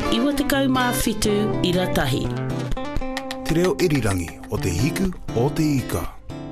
95 Iratahi. Te reo irirangi o te hiku o te ika.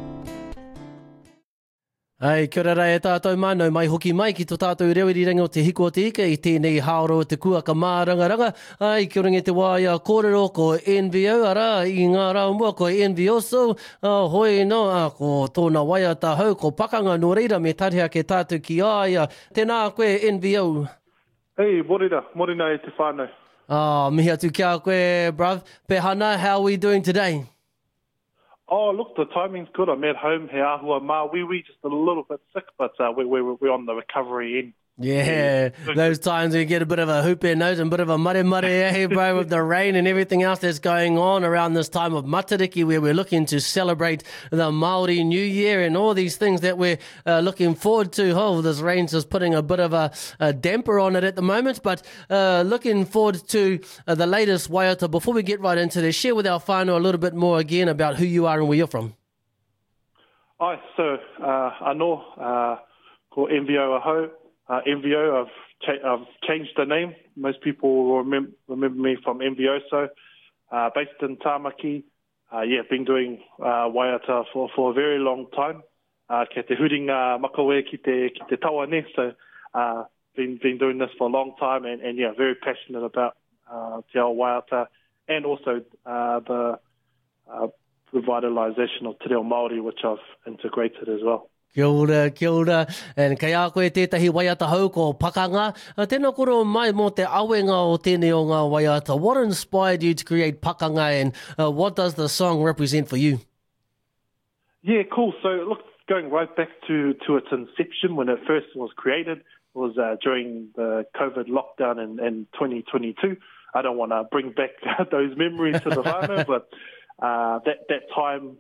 Ai, kia ora rai e tātou mānau, mai hoki mai ki tō tātou reo irirangi o te hiku o te ika, i tēnei haoro te kuaka mārangaranga. Ai, kia ora nge te waia kōrero ko NVO, ara, i ngā rau mua ko NVO, so, hoi no, ko tōna waia tā hau, ko pakanga no reira me tariha ke tātou ki aia. Tēnā koe NVO. Hey, morena e te whānau. Mihi atu kia koe, bruv. Pehana, how are we doing today? Oh, look, the timing's good. I'm at home. He ahua mā just a little bit sick, but we're on the recovery end. Yeah, those times when you get a bit of a hoopy nose and a bit of a muddy, eh, bro, with the rain and everything else that's going on around this time of Matariki, where we're looking to celebrate the Māori New Year and all these things that we're looking forward to. Oh, this rain's just putting a bit of a damper on it at the moment, but looking forward to the latest waiata. Before we get right into this, share with our whānau a little bit more again about who you are and where you're from. Ai, so, anō, ko MVO ahau. MVO, I've changed the name. Most people will remember me from MVO. So, based in Tāmaki, been doing waiata for a very long time. Ke te huringa makawe ki te tawane. So, been doing this for a long time and very passionate about te ao waiata and also the revitalisation of te reo Māori, which I've integrated as well. Kia ora. And kei a koe tētahi waiata hau ko pakanga. Tēnā koro mai mō te awenga o tēnei o ngā waiata. What inspired you to create pakanga and what does the song represent for you? Yeah, cool. So look, going right back to its inception when it first was created was during the COVID lockdown in 2022. I don't want to bring back those memories to the whānau, but that time,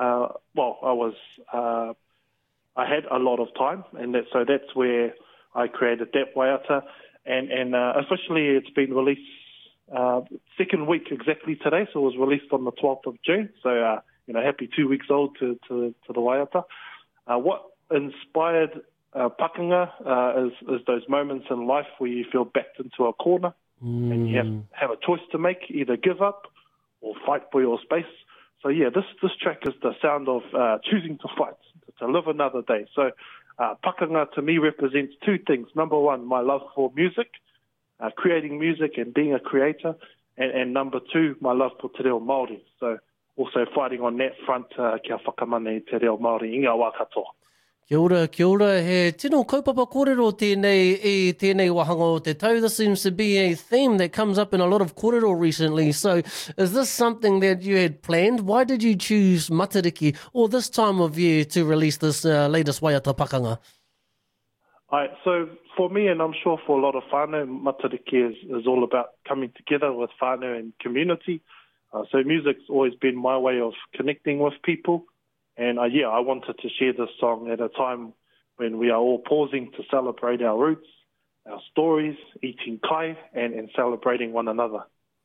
I had a lot of time, and so that's where I created that waiata. And officially, it's been released second week exactly today, so it was released on the 12th of June. So, happy 2 weeks old to the waiata. What inspired pakanga is those moments in life where you feel backed into a corner and you have a choice to make, either give up or fight for your space. So, this track is the sound of choosing to fight, to live another day. So pakanga to me represents two things. Number one, my love for music, creating music and being a creator. And number two, my love for te reo Māori. So also fighting on that front kia whakamane te reo Māori i ngā wā katoa. Kia ora. He tino kaupapa kōrero tēnei wahanga o te tau. This seems to be a theme that comes up in a lot of kōrero recently. So is this something that you had planned? Why did you choose Matariki or this time of year to release this latest waiata pakanga? So for me, and I'm sure for a lot of whānau, Matariki is all about coming together with whānau and community. So music's always been my way of connecting with people. And I wanted to share this song at a time when we are all pausing to celebrate our roots, our stories, eating kai, and celebrating one another.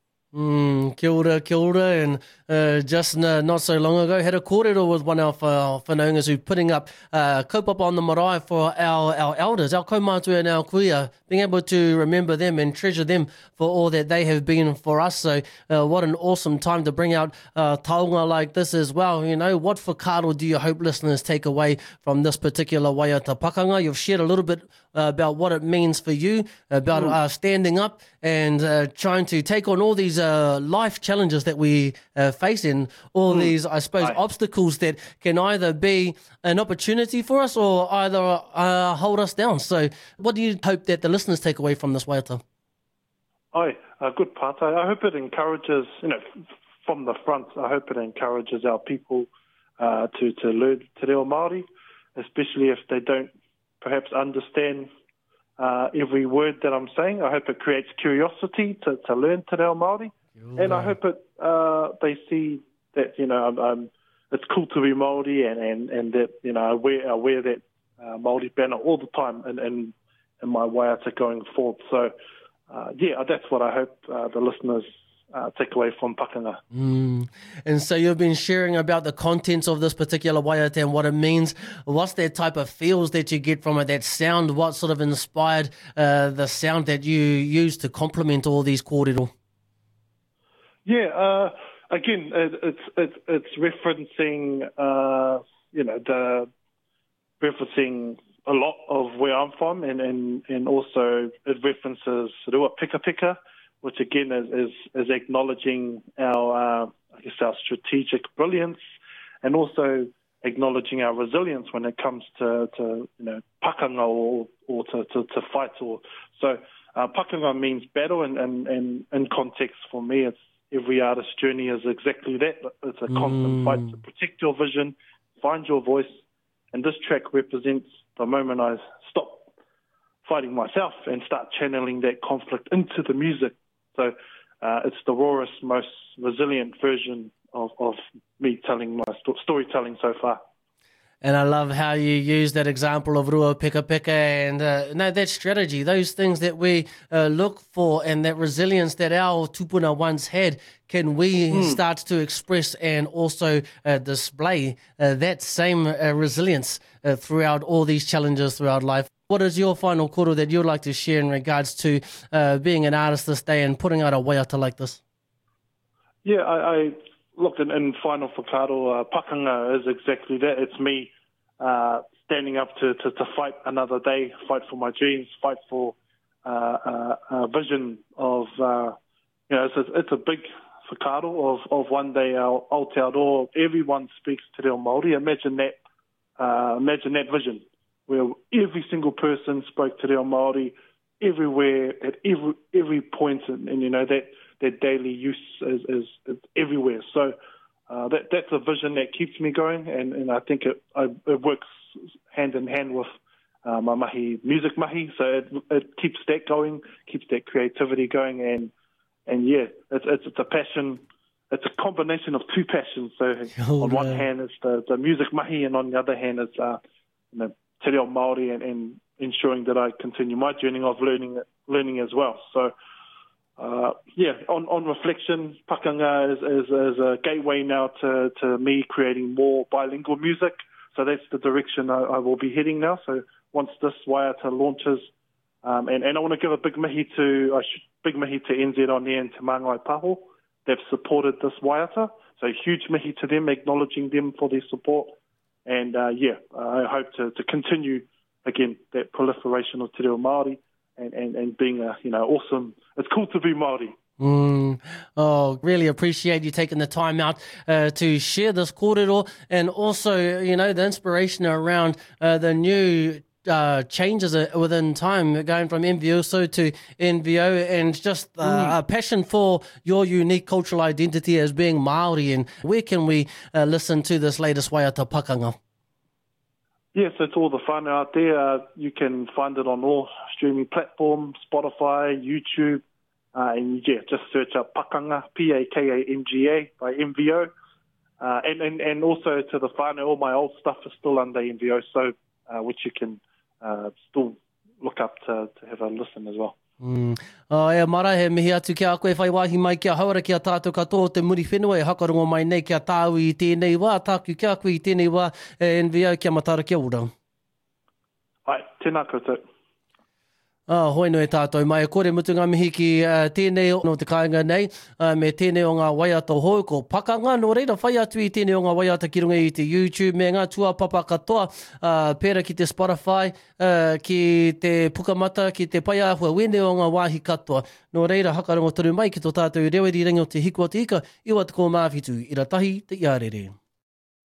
Kia ora, and just not so long ago, had a kōrero with one of our whanaungas who putting up kaupapa on the marae for our elders, our kaumātua and our kuia, being able to remember them and treasure them for all that they have been for us. So what an awesome time to bring out taonga like this as well. What whakaaro do you hope listeners take away from this particular waiata pakanga? You've shared a little bit about what it means for you, about standing up and trying to take on all these life challenges that we face in, all these, I suppose, obstacles that can either be an opportunity for us or either hold us down. So what do you hope that the listeners take away from this waiata? Good part. I hope it encourages, from the front, I hope it encourages our people to learn te reo Māori, especially if they don't perhaps understand every word that I'm saying. I hope it creates curiosity to learn te reo Māori. And I hope they see that, it's cool to be Māori and that, I wear that Māori banner all the time in my waiata going forward. So, that's what I hope the listeners take away from pakanga. And so you've been sharing about the contents of this particular waiata and what it means. What's that type of feels that you get from it, that sound? What sort of inspired the sound that you use to complement all these kōrero? Yeah, again, it's referencing, referencing a lot of where I'm from, and also it references rua pika pika, which again is acknowledging our strategic brilliance, and also acknowledging our resilience when it comes to pakanga or to fight. So pakanga means battle, and in context for me, it's every artist's journey is exactly that. It's a constant fight to protect your vision, find your voice, and this track represents the moment I stop fighting myself and start channeling that conflict into the music. So it's the rawest, most resilient version of me telling my storytelling so far. And I love how you use that example of rua pika pika and that strategy, those things that we look for, and that resilience that our tupuna once had. Can we start to express and also display that same resilience throughout all these challenges throughout life? What is your final koro that you'd like to share in regards to being an artist this day and putting out a waiata like this? Yeah, I look, in final whakaaro, pakanga is exactly that. It's me standing up to fight another day, fight for my dreams, fight for a vision of, it's a big whakaaro of one day our Aotearoa, everyone speaks te reo Māori. Imagine that vision, where every single person spoke te reo Māori everywhere, at every point, and that daily use is everywhere. So that's a vision that keeps me going, and I think it works hand in hand with my mahi, music mahi. So it keeps that going, keeps that creativity going, and yeah, it's a passion. It's a combination of two passions. So on one hand, it's the music mahi, and on the other hand, it's te reo Māori, and ensuring that I continue my journey of learning as well. So. On reflection, pakanga is a gateway now to me creating more bilingual music. So that's the direction I will be heading now. So once this waiata launches, and I want to give a big mihi to NZ On Air and to Māngai Paho. They've supported this waiata. So huge mihi to them, acknowledging them for their support. And I hope to continue, again, that proliferation of te reo Māori. And being awesome. It's cool to be Māori. Really appreciate you taking the time out to share this kōrero, and also, the inspiration around the new changes within time, going from MVO to NVO, and just a passion for your unique cultural identity as being Māori. And where can we listen to this latest waiata pakanga? Yes, it's all the fun out there. You can find it on all streaming platforms, Spotify, YouTube, and just search up Pakanga, Pakanga by MVO. And also to the whānau, all my old stuff is still under MVO, so which you can still look up to have a listen as well. Mara, he mihi atu kia koe whai wahi mai kia hauara kia tātou katoa te muri whenua e hakarongo mai nei kia tāu I tēnei wā, tāku kia koe I tēnei wā, NVO kia matara kia ora. Ai, tēnā koutou. Hoi no e tātou mai, kore mutu ngā mihi ki tēnei no te kāinga nei, me tēnei o ngā waiata hoi ko pakanga, no reira whai atu I tēnei o ngā waiata ki runga I te YouTube, me ngā tuapapa katoa, pēra ki te Spotify, ki te pukamata, ki te paiahua, wene o ngā wāhi katoa. No reira, hakarongo toru mai ki tō tātou reweri ringi o te hiko o te ika, iwa te ko mawhitu, I ratahi te iarere.